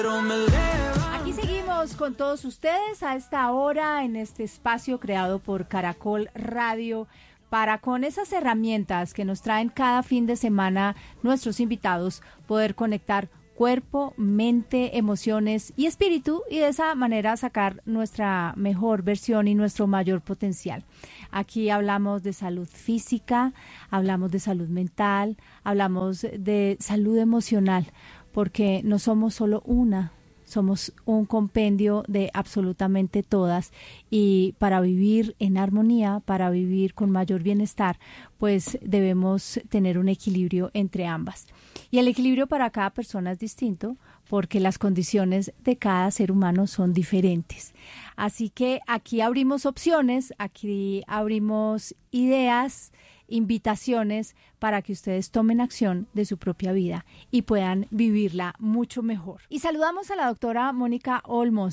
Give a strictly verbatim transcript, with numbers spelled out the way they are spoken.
Aquí seguimos con todos ustedes a esta hora en este espacio creado por Caracol Radio para, con esas herramientas que nos traen cada fin de semana nuestros invitados, poder conectar cuerpo, mente, emociones y espíritu, y de esa manera sacar nuestra mejor versión y nuestro mayor potencial. Aquí hablamos de salud física, hablamos de salud mental, hablamos de salud emocional, porque no somos solo una, somos un compendio de absolutamente todas, y para vivir en armonía, para vivir con mayor bienestar, pues debemos tener un equilibrio entre ambas. Y el equilibrio para cada persona es distinto, porque las condiciones de cada ser humano son diferentes. Así que aquí abrimos opciones, aquí abrimos ideas, invitaciones para que ustedes tomen acción de su propia vida y puedan vivirla mucho mejor. Y saludamos a la doctora Mónica Olmos.